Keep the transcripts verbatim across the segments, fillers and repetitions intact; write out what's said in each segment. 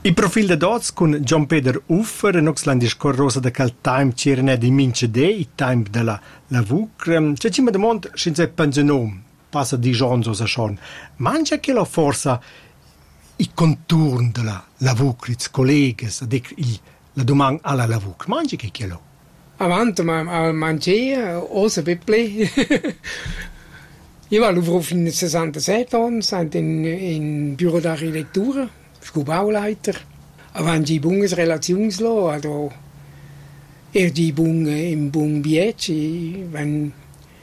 Il profil de dots con John Peter Uffer, nox l'han discorrosa da quel time c'era di mince de, il time della la V U C. C'è ci mi domanda, senza pensionom, passa di giorni o schon, mangia che la forza i contorni della la V U C, i colleghi, la domanda alla la V U C, mangia che che lo? Avanti, ma mangia, osa peple. Io avevo fino a sessantasette anni, sono in, in Büro d'Architektur, Bauleiter. Avanti bunges relationslo, also er die bung im bung bieci, wenn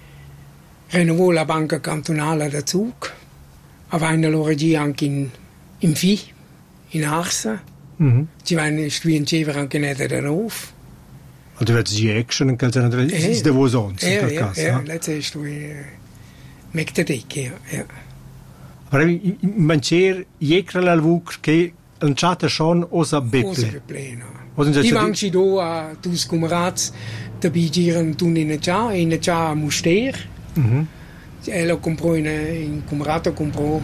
renovò la banca cantonale da Zug, avanti loro gi anche in in Fi, in Arsa. Mhm. Ci vanno studiare anche nette da Hof. Also wird die Action in Kalzana ist der wo sonst Ja, per ja, caso. ja, letztes du mit der Decke, ja, ja. Aber in mancher jekra la V U C che lanciata schon osa Cosa beple. che pleno. Osa Die già vanci do a tus camarats da bigiren tun in a in a muster. Mhm. Ella comprò in in camarato comprò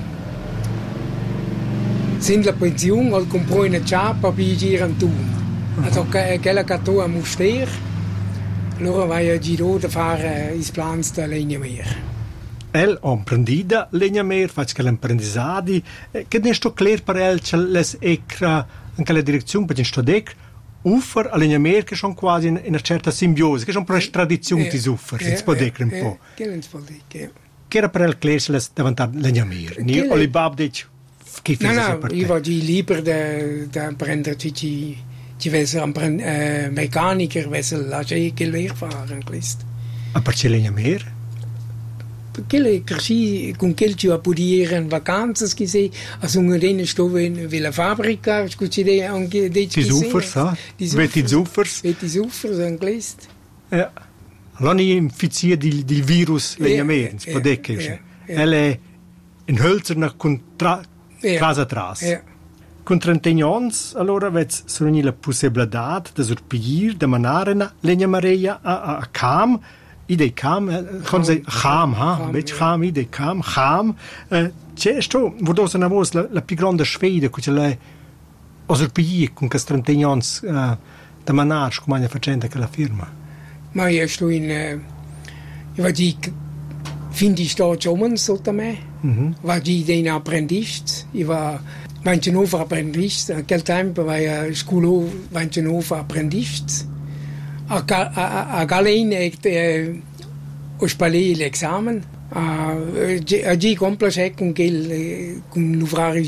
sind la pensione al comprò in a per bigiren tun. Also quella catto a muster. Allora vai a giro da fare is plans da legna mer. El ha imprendida legna mer, fac che l'imprendisadi, eh, che ne sto clear per el che les ecra in quella direzione per sto dec uffer a legna mer che sono quasi in, in una certa simbiosi, che sono per la tradizione di uffer, si può dire un po'. Che non si può dire. Che era per el clear che les davanti legna mer. Ni Che- olibab dic che No, fece no, per io te. vado lieber da, da prenderci ci ci vesel un pren, eh, meccaniker vesel lasciare che leer fahren questo. A perché legna mer? Perché le così con quel ci va pudire in vacanze che sei a sono delle stove in la fabbrica scusi de anche dei Die Uffers, ja. Vet die Uffers. Veti Uffers in questo. Ja. Allora infiziert di di virus legna Ja, mer, si può ja, dire che ja, ja. el è in hölzerna con tra Ja. casa tras. Ja. Con trentuno anni, allora vez sono la possibilità di sorpigir, di manare una legna maria a, a, a Cam, idee Cam, con se Cam, ha, Cham, bec ja. Cam, idee Cam, Cam, eh, c'è sto, vuoi una volta la, la più grande sfida che lei a sorpigir con questi trentuno anni eh, di manare, come facendo che la firma. Ma io sto in eh, io vado finde ich da Jommen sotto me. Mhm. War die den Apprentice. Ich war Vancenhofer Apprentice. A quel tempo war ja scuolo Vancenhofer Apprentice. A, a, a, a Galene eh, ho spalé l'esamen. A, a, a, a, con quel con l'ouvrage